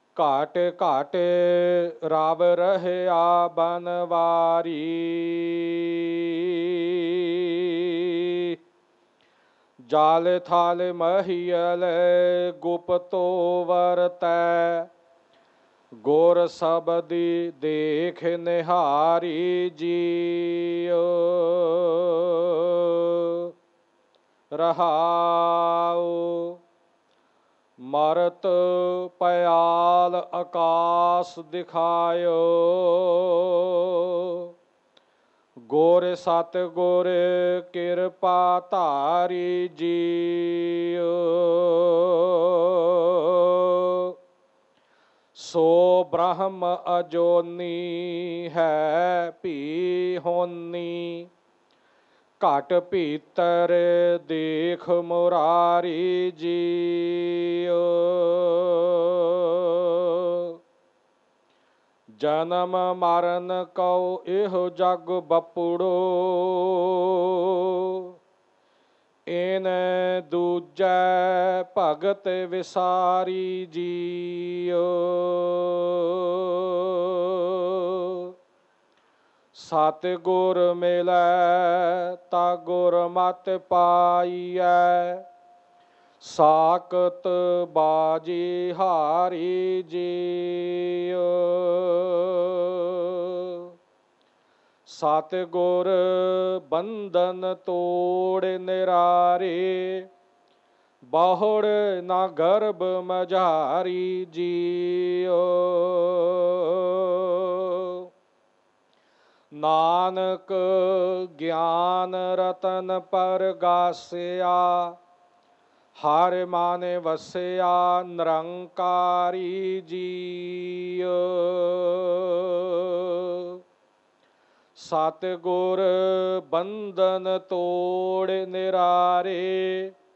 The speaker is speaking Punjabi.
ਘਾਟ ਘਾਟ ਰਵ ਰਹਿਆ ਬਨਵਾਰੀ। ਜਾਲ ਥਾਲ ਮਹੀਲ ਗੁਪਤੋ ਵਰਤੈ। ਗੁਰ ਸਬਦੀ ਦੇਖ ਨਿਹਾਰੀ ਜੀਉ। ਰਹਾਉ ਮਰਤ ਪਿਆਲ ਆਕਾਸ ਦਿਖਾਇਓ। ਗੁਰ ਸਤ ਗੁਰ ਕਿਰਪਾ ਧਾਰੀ ਜੀਉ। ਸੋ ਬ੍ਰਹਮ ਅਜੋਨੀ ਹੈ ਭੀ ਹੋਨੀ। ਘਟ ਭੀਤਰ ਦੇਖ ਮੁਰਾਰੀ ਜੀਉ। ਜਨਮ ਮਰਨ ਕਉ ਇਹੋ ਜਗ ਬਪੁੜੋ। ਇਨ ਦੂਜੈ ਭਗਤ ਵਿਸਾਰੀ ਜੀਉ। ਸਤਿਗੁਰ ਮਿਲੈ ਤਾ ਗੁਰਮਤਿ ਪਾਈਐ। ਸਾਕਤ ਬਾਜੀ ਹਾਰੀ ਜੀਉ। ਸਤਿਗੁਰ ਬੰਧਨ ਤੋੜ ਨਿਰਾਰੇ। ਬਹੁੜ ਨਾ ਗਰਭ ਮਝਾਰੀ ਜੀਉ। ਨਾਨਕ ਗਿਆਨ ਰਤਨ ਪਰਗਾਸਿਆ। ਹਰਿ ਮਨ ਵਸਿਆ ਨਿਰੰਕਾਰੀ ਜੀਉ। ਸਤਿਗੁਰ ਬੰਧਨ ਤੋੜ ਨਿਰਾਰੇ।